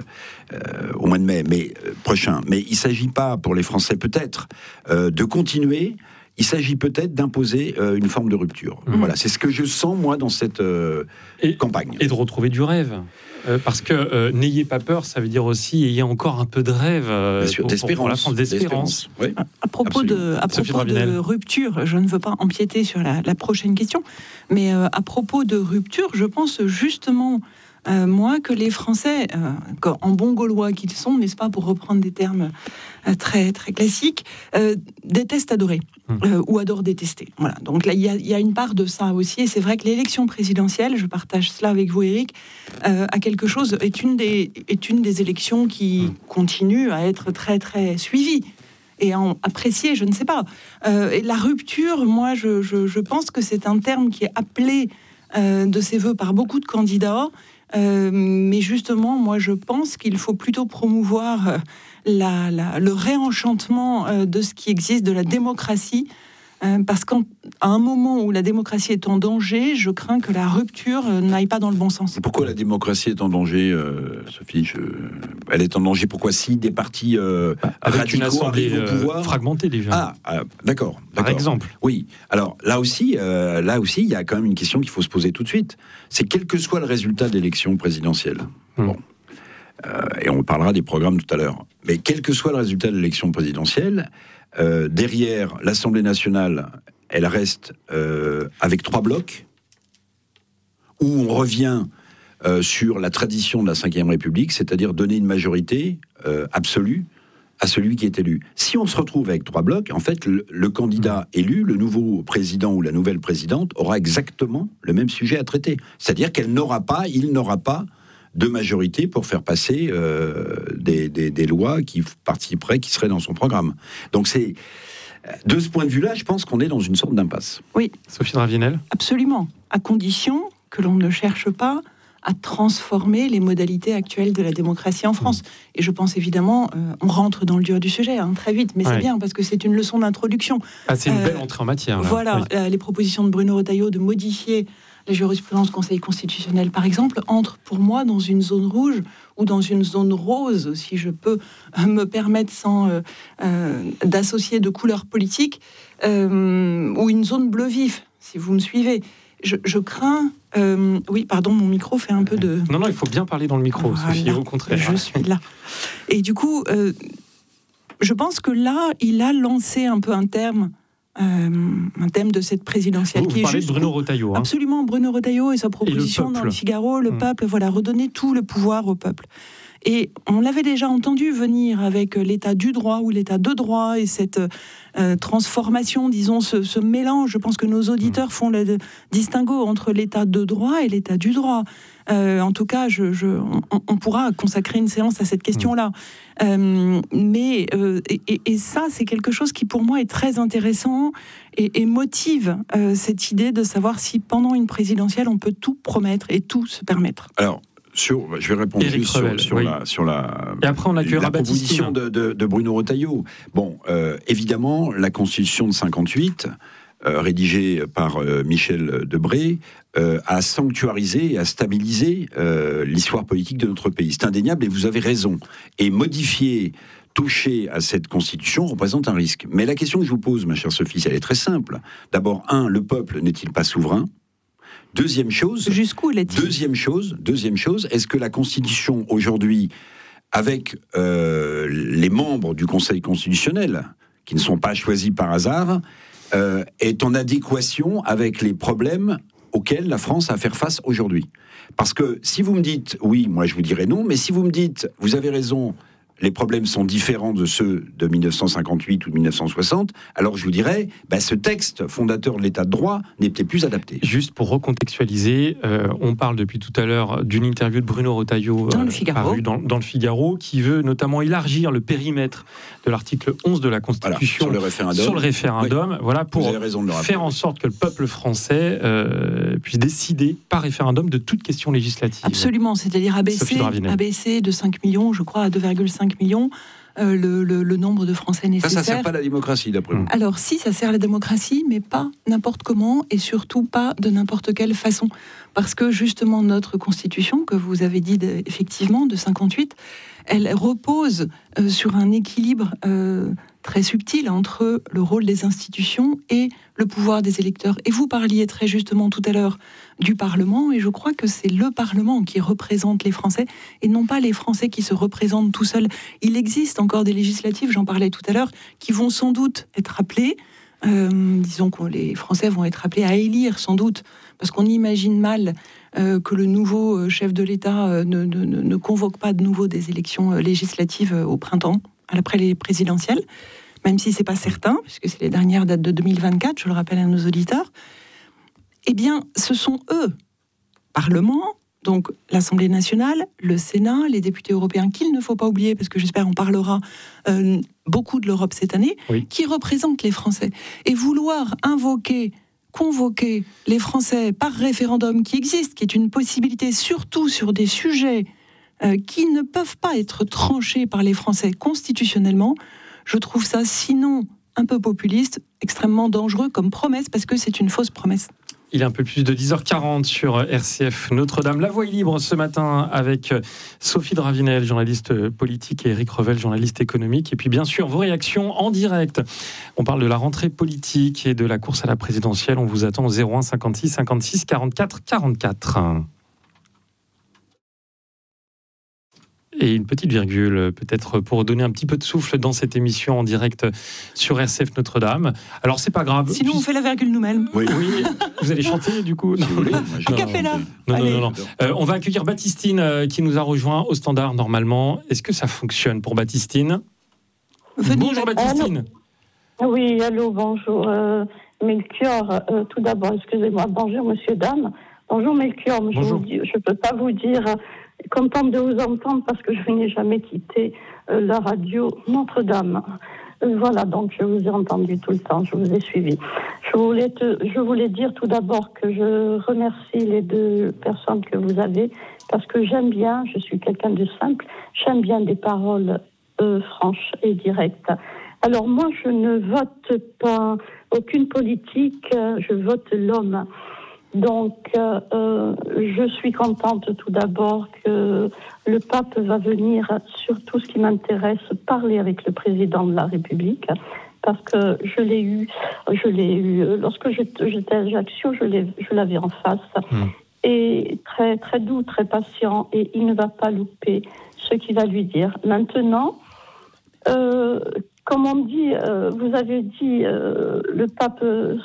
au mois de mai prochain, mais il ne s'agit pas pour les Français peut-être de continuer, il s'agit peut-être d'imposer une forme de rupture. Voilà, c'est ce que je sens moi dans cette campagne. Et de retrouver du rêve. Parce que n'ayez pas peur, ça veut dire aussi ayez encore un peu de rêve pour la France, d'espérance. Oui, à propos de rupture, je ne veux pas empiéter sur la prochaine question, mais à propos de rupture, je pense justement moi que les Français, en bons Gaulois qu'ils sont, n'est-ce pas, pour reprendre des termes très très classiques, détestent adorer ou adorent détester. Voilà. Donc là, il y a une part de ça aussi, et c'est vrai que l'élection présidentielle, je partage cela avec vous, Éric, est une des élections qui continue à être très très suivie et appréciée, je ne sais pas. Et la rupture, moi, je pense que c'est un terme qui est appelé de ses voeux par beaucoup de candidats. Mais justement, moi, je pense qu'il faut plutôt promouvoir le réenchantement de ce qui existe, de la démocratie, parce qu'à un moment où la démocratie est en danger, je crains que la rupture n'aille pas dans le bon sens. Pourquoi la démocratie est en danger, Sophie ? Elle est en danger, pourquoi si des partis avec une assemblée au pouvoir fragmentée déjà. D'accord. Par exemple. Oui. Alors là aussi, il y a quand même une question qu'il faut se poser tout de suite. C'est quel que soit le résultat de l'élection présidentielle. Bon. Et on parlera des programmes tout à l'heure. Mais quel que soit le résultat de l'élection présidentielle, derrière l'Assemblée nationale, elle reste avec 3 blocs, où on revient sur la tradition de la Ve République, c'est-à-dire donner une majorité absolue à celui qui est élu. Si on se retrouve avec 3 blocs, en fait, le candidat élu, le nouveau président ou la nouvelle présidente, aura exactement le même sujet à traiter. C'est-à-dire il n'aura pas de majorité pour faire passer des lois qui participeraient, qui seraient dans son programme. Donc c'est... De ce point de vue-là, je pense qu'on est dans une sorte d'impasse. Oui. Sophie Dravinel ? Absolument. À condition que l'on ne cherche pas à transformer les modalités actuelles de la démocratie en France. Et je pense évidemment, on rentre dans le dur du sujet très vite, mais c'est bien parce que c'est une leçon d'introduction. C'est une belle entrée en matière. Là. Voilà, les propositions de Bruno Retailleau de modifier la jurisprudence du Conseil constitutionnel, par exemple, entrent pour moi dans une zone rouge ou dans une zone rose, si je peux me permettre sans d'associer de couleurs politiques, ou une zone bleu vif, si vous me suivez. Je crains... oui, pardon, mon micro fait un peu de... Non, il faut bien parler dans le micro, voilà, Sophie, au contraire. Je suis là. Et du coup, je pense que là, il a lancé un peu un thème de cette présidentielle. Vous parlez de Bruno Retailleau. Absolument, Bruno Retailleau et sa proposition dans le Figaro, le peuple, voilà, redonner tout le pouvoir au peuple. Et on l'avait déjà entendu venir avec l'état du droit ou l'état de droit et cette transformation, disons, ce mélange. Je pense que nos auditeurs font le distinguo entre l'état de droit et l'état du droit. En tout cas, on pourra consacrer une séance à cette question-là. Mais ça, c'est quelque chose qui, pour moi, est très intéressant et motive cette idée de savoir si, pendant une présidentielle, on peut tout promettre et tout se permettre. Alors, je vais répondre sur la et après on accueillera la proposition de Bruno Retailleau. Bon, évidemment, la Constitution de 58 rédigé par Michel Debré, à sanctuariser et à stabiliser l'histoire politique de notre pays. C'est indéniable et vous avez raison. Et toucher à cette constitution représente un risque. Mais la question que je vous pose, ma chère Sophie, elle est très simple. D'abord, le peuple n'est-il pas souverain ? Deuxième chose, jusqu'où l'est-il ? Deuxième chose, est-ce que la Constitution aujourd'hui, avec les membres du Conseil constitutionnel, qui ne sont pas choisis par hasard, est en adéquation avec les problèmes auxquels la France a à faire face aujourd'hui ? Parce que si vous me dites oui, moi je vous dirais non, mais si vous me dites vous avez raison, les problèmes sont différents de ceux de 1958 ou de 1960, alors je vous dirais, ce texte fondateur de l'État de droit n'est peut-être plus adapté. Juste pour recontextualiser, on parle depuis tout à l'heure d'une interview de Bruno Retailleau dans le Figaro, qui veut notamment élargir le périmètre de l'article 11 de la Constitution sur le référendum, oui. Pour faire en sorte que le peuple français puisse décider par référendum de toute question législative. Absolument, c'est-à-dire abaisser de 5 millions, je crois, à 2,5 millions, le nombre de Français nécessaires. Ça ne sert pas à la démocratie, d'après vous ? Alors, si, ça sert à la démocratie, mais pas n'importe comment, et surtout pas de n'importe quelle façon. Parce que, justement, notre Constitution, que vous avez dit effectivement, de 58, elle repose sur un équilibre très subtil entre le rôle des institutions et le pouvoir des électeurs. Et vous parliez très justement tout à l'heure du Parlement, et je crois que c'est le Parlement qui représente les Français, et non pas les Français qui se représentent tout seuls. Il existe encore des législatives, j'en parlais tout à l'heure, qui vont sans doute être appelées, disons que les Français vont être appelés à élire sans doute, parce qu'on imagine mal que le nouveau chef de l'État ne convoque pas de nouveau des élections législatives au printemps, après les présidentielles, même si c'est pas certain, puisque c'est les dernières dates de 2024, je le rappelle à nos auditeurs. Eh bien, ce sont eux, Parlement, donc l'Assemblée nationale, le Sénat, les députés européens, qu'il ne faut pas oublier, parce que j'espère on parlera beaucoup de l'Europe cette année, oui, qui représentent les Français. Et vouloir convoquer les Français par référendum, qui existe, qui est une possibilité, surtout sur des sujets qui ne peuvent pas être tranchés par les Français constitutionnellement, je trouve ça, sinon un peu populiste, extrêmement dangereux comme promesse, parce que c'est une fausse promesse. Il est un peu plus de 10h40 sur RCF Notre-Dame. La voix est libre ce matin avec Sophie Dravinel, journaliste politique, et Éric Revel, journaliste économique. Et puis bien sûr, vos réactions en direct. On parle de la rentrée politique et de la course à la présidentielle. On vous attend au 01 56 56 44 44. Et une petite virgule, peut-être pour donner un petit peu de souffle dans cette émission en direct sur RCF Notre-Dame. Alors, c'est pas grave. Sinon, on fait la virgule nous-mêmes. Oui. Vous allez chanter, du coup ? Si vous voulez. Non. On va accueillir Baptistine, qui nous a rejoint au standard, normalement. Est-ce que ça fonctionne pour Baptistine ? Bonjour, Baptistine. Oui, allô, bonjour. Melchior, tout d'abord, excusez-moi. Bonjour, monsieur, dame. Bonjour, Melchior. Bonjour. Je ne peux pas vous dire... Contente de vous entendre parce que je n'ai jamais quitté la radio Notre-Dame. Voilà, donc je vous ai entendu tout le temps, je vous ai suivi. Je voulais dire tout d'abord que je remercie les deux personnes que vous avez parce que j'aime bien, je suis quelqu'un de simple, j'aime bien des paroles franches et directes. Alors moi, je ne vote pas aucune politique, je vote l'homme. Donc, je suis contente tout d'abord que le pape va venir sur tout ce qui m'intéresse, parler avec le président de la République, parce que je l'ai eu lorsque j'étais à Ajaccio, je l'avais en face, et très, très doux, très patient, et il ne va pas louper ce qu'il va lui dire. Maintenant, comme on dit, vous avez dit, le pape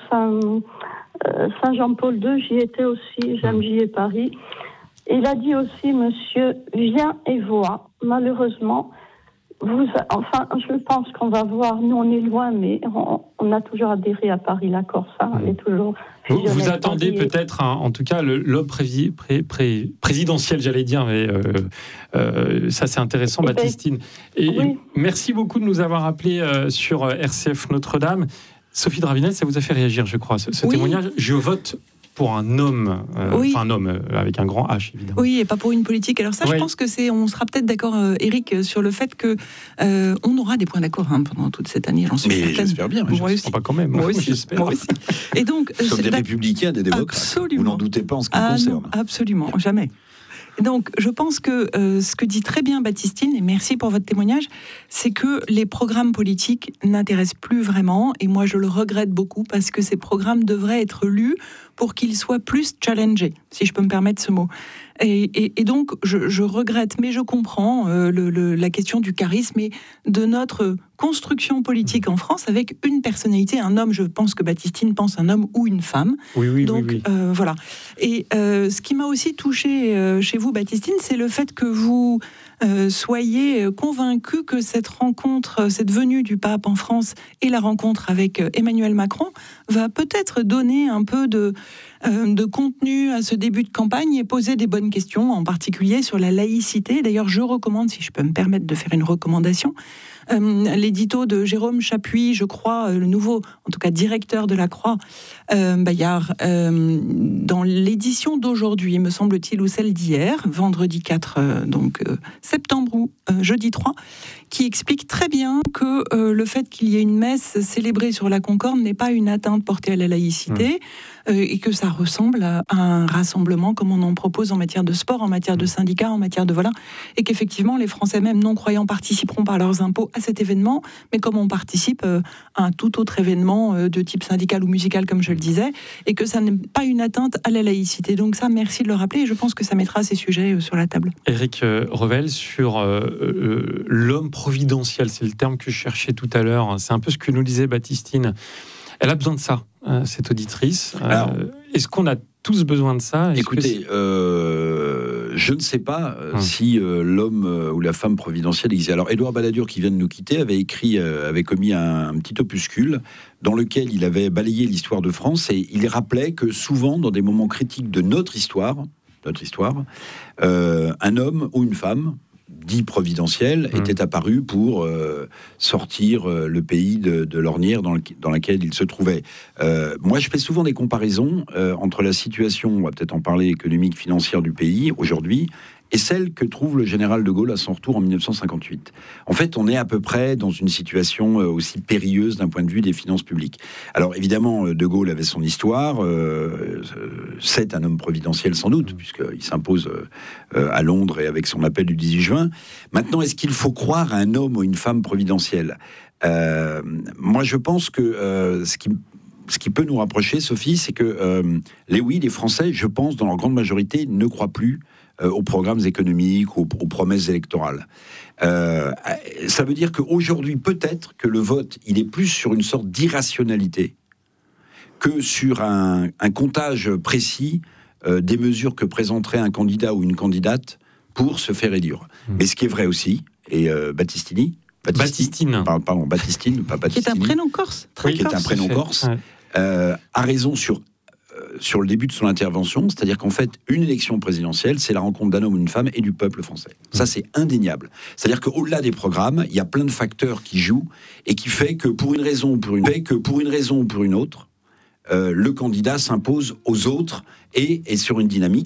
Saint Jean-Paul II, j'y étais aussi, j'y ai Paris. Il a dit aussi, monsieur, viens et vois. Malheureusement, je pense qu'on va voir, nous on est loin, mais on a toujours adhéré à Paris, la Corse, on est toujours... Vous attendez peut-être, en tout cas, l'homme présidentiel, j'allais dire, mais ça c'est intéressant, Baptistine. Et oui. Merci beaucoup de nous avoir appelés sur RCF Notre-Dame. Sophie Dravinel, ça vous a fait réagir, je crois, ce témoignage. Je vote pour un homme, Oui. enfin un homme avec un grand H évidemment. Oui, et pas pour une politique. Alors ça, Oui. je pense que on sera peut-être d'accord, Éric, sur le fait que on aura des points d'accord pendant toute cette année, j'en suis Mais certaine. j'espère bien. Moi aussi. Pas quand même. Moi aussi. J'espère. Moi aussi. Et donc, Nous sommes c'est des républicains, des démocrates. Absolument. Vous n'en doutez pas en ce qui me Ah concerne. non, absolument, jamais. Donc, je pense que ce que dit très bien Baptistine, et merci pour votre témoignage, c'est que les programmes politiques n'intéressent plus vraiment, et moi je le regrette beaucoup, parce que ces programmes devraient être lus pour qu'ils soient plus challengés, si je peux me permettre ce mot. Et donc, je regrette, mais je comprends la question du charisme et de notre construction politique en France avec une personnalité, un homme. Je pense que Baptistine pense un homme ou une femme. Oui. Donc, voilà. Et ce qui m'a aussi touché chez vous, Baptistine, c'est le fait que vous soyez convaincu que cette rencontre, cette venue du pape en France et la rencontre avec Emmanuel Macron va peut-être donner un peu de contenu à ce début de campagne et poser des bonnes questions, en particulier sur la laïcité. D'ailleurs, je recommande, si je peux me permettre de faire une recommandation, l'édito de Jérôme Chapuis, je crois, le nouveau, en tout cas, directeur de la Croix, Bayard, dans l'édition d'aujourd'hui, me semble-t-il, ou celle d'hier, vendredi 4 septembre ou jeudi 3, qui explique très bien que le fait qu'il y ait une messe célébrée sur la Concorde n'est pas une atteinte portée à la laïcité, et que ça ressemble à un rassemblement comme on en propose en matière de sport, en matière de syndicats, en matière de voilà, et qu'effectivement les Français même non-croyants participeront par leurs impôts à cet événement, mais comme on participe à un tout autre événement de type syndical ou musical, comme je le disais, et que ça n'est pas une atteinte à la laïcité. Donc ça, merci de le rappeler, et je pense que ça mettra ces sujets sur la table. Éric Revel, sur l'homme providentiel, c'est le terme que je cherchais tout à l'heure, c'est un peu ce que nous disait Baptistine. Elle a besoin de ça, cette auditrice. Est-ce qu'on a tous besoin de ça? Écoutez, je ne sais pas si l'homme ou la femme providentielle existe. Alors, Édouard Balladur, qui vient de nous quitter, avait commis un petit opuscule dans lequel il avait balayé l'histoire de France, et il rappelait que souvent, dans des moments critiques de notre histoire, un homme ou une femme dit providentiel était apparu pour sortir le pays de l'ornière dans laquelle il se trouvait. Moi, je fais souvent des comparaisons entre la situation, on va peut-être en parler, économique, financière du pays aujourd'hui, et celle que trouve le général de Gaulle à son retour en 1958. En fait, on est à peu près dans une situation aussi périlleuse d'un point de vue des finances publiques. Alors évidemment, de Gaulle avait son histoire, c'est un homme providentiel sans doute, puisqu'il s'impose à Londres et avec son appel du 18 juin. Maintenant, est-ce qu'il faut croire à un homme ou une femme providentielle ? Moi, je pense que ce qui peut nous rapprocher, Sophie, c'est que les Français, je pense, dans leur grande majorité, ne croient plus aux programmes économiques, aux promesses électorales. Ça veut dire qu'aujourd'hui, peut-être que le vote, il est plus sur une sorte d'irrationalité que sur un comptage précis des mesures que présenterait un candidat ou une candidate pour se faire élire. Mais ce qui est vrai aussi, et Baptistine, pas Baptistine. Qui est un prénom corse. Qui est un prénom corse, a raison sur le début de son intervention, c'est-à-dire qu'en fait, une élection présidentielle, c'est la rencontre d'un homme ou d'une femme et du peuple français. Ça, c'est indéniable. C'est-à-dire qu'au-delà des programmes, il y a plein de facteurs qui jouent et qui fait que pour une raison ou pour une autre, le candidat s'impose aux autres et est sur une dynamique